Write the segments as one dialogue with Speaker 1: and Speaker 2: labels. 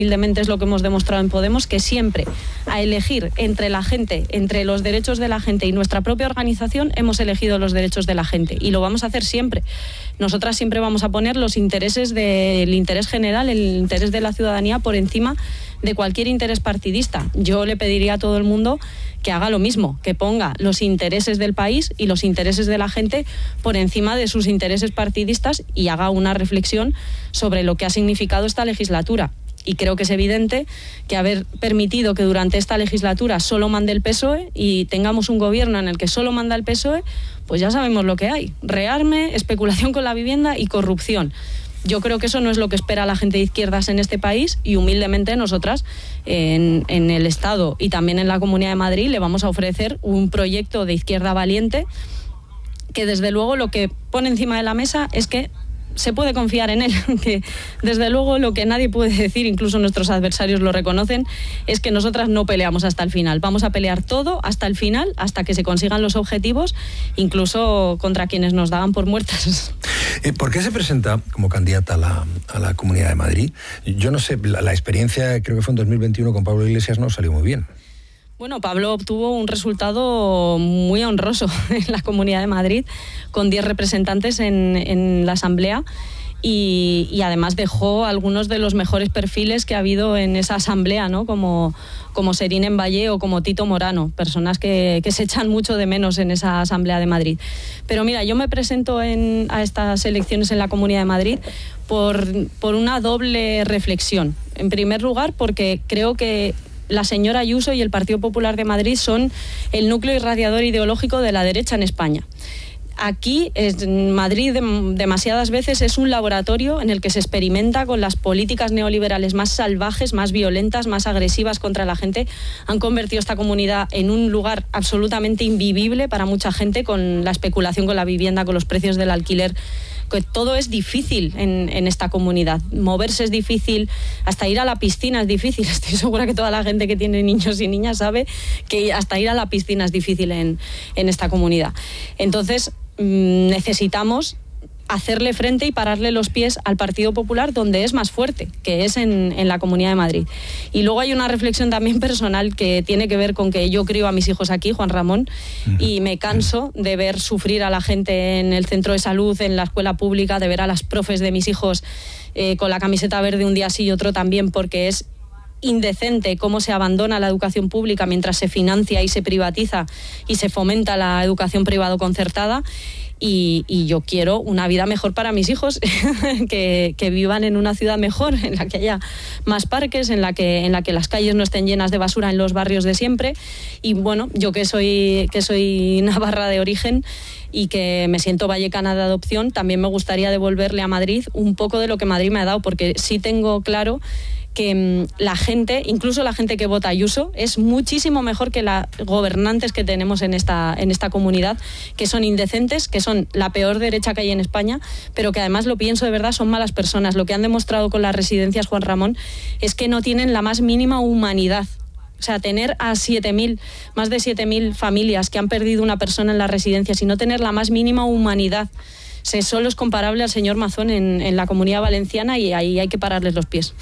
Speaker 1: Humildemente es lo que hemos demostrado en Podemos, que siempre a elegir entre la gente, entre los derechos de la gente y nuestra propia organización, hemos elegido los derechos de la gente y lo vamos a hacer siempre. Nosotras siempre vamos a poner los intereses del interés general, el interés de la ciudadanía por encima de cualquier interés partidista. Yo le pediría a todo el mundo que haga lo mismo, que ponga los intereses del país y los intereses de la gente por encima de sus intereses partidistas y haga una reflexión sobre lo que ha significado esta legislatura. Y creo que es evidente que haber permitido que durante esta legislatura solo mande el PSOE y tengamos un gobierno en el que solo manda el PSOE, pues ya sabemos lo que hay. Rearme, especulación con la vivienda y corrupción. Yo creo que eso no es lo que espera la gente de izquierdas en este país y humildemente nosotras en el Estado y también en la Comunidad de Madrid le vamos a ofrecer un proyecto de izquierda valiente que desde luego lo que pone encima de la mesa es que se puede confiar en él, que desde luego lo que nadie puede decir, incluso nuestros adversarios lo reconocen, es que nosotras no peleamos hasta el final. Vamos a pelear todo hasta el final, hasta que se consigan los objetivos, incluso contra quienes nos daban por muertas.
Speaker 2: ¿Por qué se presenta como candidata a la Comunidad de Madrid? Yo no sé, la experiencia creo que fue en 2021 con Pablo Iglesias no salió muy bien.
Speaker 1: Bueno, Pablo obtuvo un resultado muy honroso en la Comunidad de Madrid, con 10 representantes en la Asamblea y además dejó algunos de los mejores perfiles que ha habido en esa Asamblea, ¿no? Como Serín Envalle o como Tito Morano, personas que se echan mucho de menos en esa Asamblea de Madrid. Pero mira, yo me presento a estas elecciones en la Comunidad de Madrid por una doble reflexión. En primer lugar, porque creo que la señora Ayuso y el Partido Popular de Madrid son el núcleo irradiador ideológico de la derecha en España. Aquí, en Madrid, demasiadas veces es un laboratorio en el que se experimenta con las políticas neoliberales más salvajes, más violentas, más agresivas contra la gente. Han convertido esta comunidad en un lugar absolutamente invivible para mucha gente, con la especulación con la vivienda, con los precios del alquiler. Que todo es difícil en esta comunidad. Moverse es difícil, hasta ir a la piscina es difícil. Estoy segura que toda la gente que tiene niños y niñas sabe que hasta ir a la piscina es difícil en esta comunidad. Entonces, necesitamos hacerle frente y pararle los pies al Partido Popular donde es más fuerte, que es en la Comunidad de Madrid. Y luego hay una reflexión también personal que tiene que ver con que yo crío a mis hijos aquí, Juan Ramón, y me canso de ver sufrir a la gente en el centro de salud, en la escuela pública, de ver a las profes de mis hijos con la camiseta verde un día sí y otro también, porque es indecente cómo se abandona la educación pública mientras se financia y se privatiza y se fomenta la educación privado concertada. Y yo quiero una vida mejor para mis hijos, que vivan en una ciudad mejor, en la que haya más parques, en la que las calles no estén llenas de basura en los barrios de siempre. Y bueno, yo que soy navarra de origen y que me siento vallecana de adopción, también me gustaría devolverle a Madrid un poco de lo que Madrid me ha dado, porque sí tengo claro que la gente, incluso la gente que vota Ayuso, es muchísimo mejor que las gobernantes que tenemos en esta comunidad, que son indecentes, que son la peor derecha que hay en España, pero que además, lo pienso de verdad, son malas personas. Lo que han demostrado con las residencias, Juan Ramón, es que no tienen la más mínima humanidad. O sea, tener a más de 7.000 familias que han perdido una persona en las residencias y no tener la más mínima humanidad, solo es comparable al señor Mazón en la Comunidad Valenciana, y ahí hay que pararles los pies.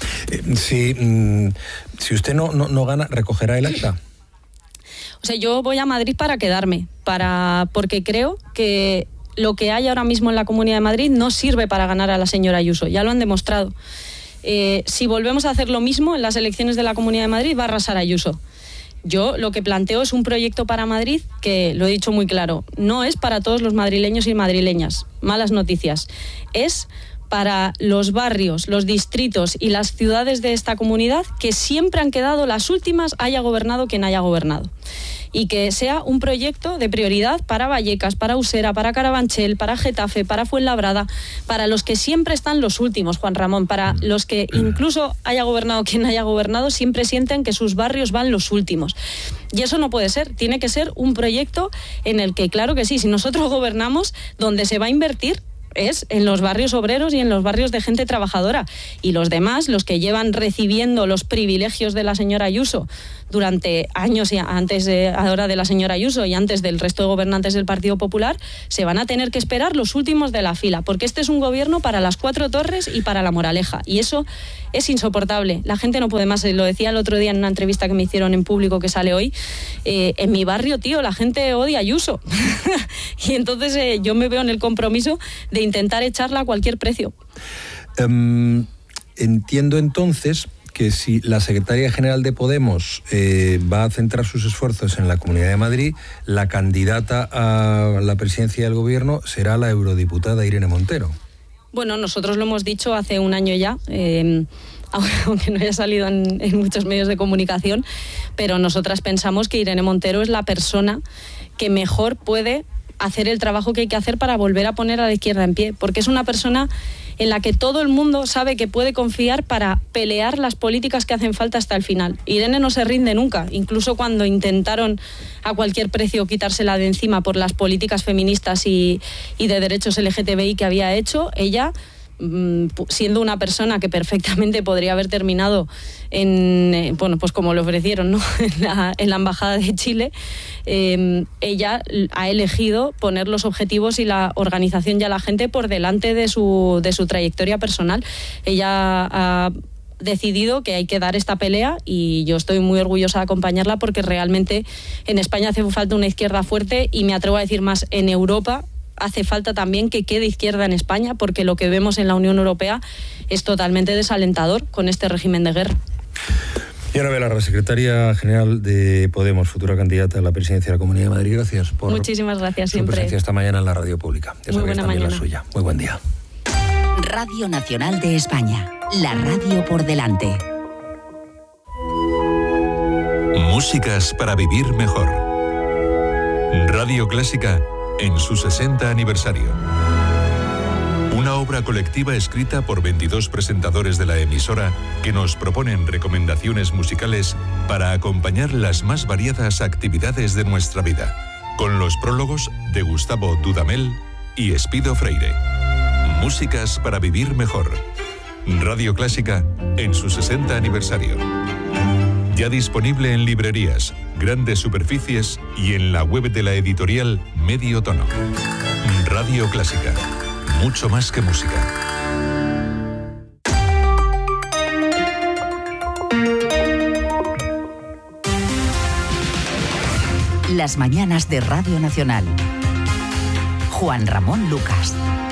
Speaker 2: Si usted no gana, ¿recogerá el acta?
Speaker 1: O sea, yo voy a Madrid para quedarme, porque creo que lo que hay ahora mismo en la Comunidad de Madrid no sirve para ganar a la señora Ayuso, ya lo han demostrado. Si volvemos a hacer lo mismo en las elecciones de la Comunidad de Madrid, va a arrasar Ayuso. Yo lo que planteo es un proyecto para Madrid que, lo he dicho muy claro, no es para todos los madrileños y madrileñas. Malas noticias. Es para los barrios, los distritos y las ciudades de esta comunidad que siempre han quedado las últimas, haya gobernado quien haya gobernado. Y que sea un proyecto de prioridad para Vallecas, para Usera, para Carabanchel, para Getafe, para Fuenlabrada, para los que siempre están los últimos, Juan Ramón, para los que incluso haya gobernado quien haya gobernado, siempre sienten que sus barrios van los últimos. Y eso no puede ser, tiene que ser un proyecto en el que, claro que sí, si nosotros gobernamos, donde se va a invertir es en los barrios obreros y en los barrios de gente trabajadora. Y los demás, los que llevan recibiendo los privilegios de la señora Ayuso durante años, y antes ahora de la señora Ayuso y antes del resto de gobernantes del Partido Popular, se van a tener que esperar los últimos de la fila, porque este es un gobierno para las 4 torres y para La Moraleja, y eso es insoportable. La gente no puede más. Lo decía el otro día en una entrevista que me hicieron en Público, que sale hoy. En mi barrio, tío, la gente odia a Ayuso. Y entonces yo me veo en el compromiso de intentar echarla a cualquier precio.
Speaker 2: Entiendo entonces que si la secretaria general de Podemos va a centrar sus esfuerzos en la Comunidad de Madrid, la candidata a la presidencia del gobierno será la eurodiputada Irene Montero.
Speaker 1: Bueno, nosotros lo hemos dicho hace un año ya, aunque no haya salido en muchos medios de comunicación, pero nosotras pensamos que Irene Montero es la persona que mejor puede hacer el trabajo que hay que hacer para volver a poner a la izquierda en pie, porque es una persona en la que todo el mundo sabe que puede confiar para pelear las políticas que hacen falta hasta el final. Irene no se rinde nunca, incluso cuando intentaron a cualquier precio quitársela de encima por las políticas feministas y de derechos LGTBI que había hecho, ella, siendo una persona que perfectamente podría haber terminado en, bueno, pues como le ofrecieron, ¿no? en la Embajada de Chile, ella ha elegido poner los objetivos y la organización y a la gente por delante de su trayectoria personal. Ella ha decidido que hay que dar esta pelea y yo estoy muy orgullosa de acompañarla, porque realmente en España hace falta una izquierda fuerte, y me atrevo a decir más, en Europa hace falta también que quede izquierda en España, porque lo que vemos en la Unión Europea es totalmente desalentador con este régimen de guerra.
Speaker 2: Yara Belarra, secretaria general de Podemos, futura candidata a la presidencia de la Comunidad de Madrid. Gracias por
Speaker 1: Muchísimas gracias,
Speaker 2: su
Speaker 1: siempre.
Speaker 2: presencia esta mañana en la radio pública. Ya
Speaker 1: Muy
Speaker 2: sabéis,
Speaker 1: buena
Speaker 2: también
Speaker 1: mañana.
Speaker 2: la suya. Muy buen día.
Speaker 3: Radio Nacional de España, la radio por delante.
Speaker 4: Músicas para vivir mejor. Radio Clásica en su 60 aniversario. Una obra colectiva escrita por 22 presentadores de la emisora que nos proponen recomendaciones musicales para acompañar las más variadas actividades de nuestra vida, con los prólogos de Gustavo Dudamel y Espido Freire. Músicas para vivir mejor. Radio Clásica en su 60 aniversario. Ya disponible en librerías, grandes superficies y en la web de la editorial Medio Tono. Radio Clásica. Mucho más que música.
Speaker 3: Las mañanas de Radio Nacional. Juan Ramón Lucas.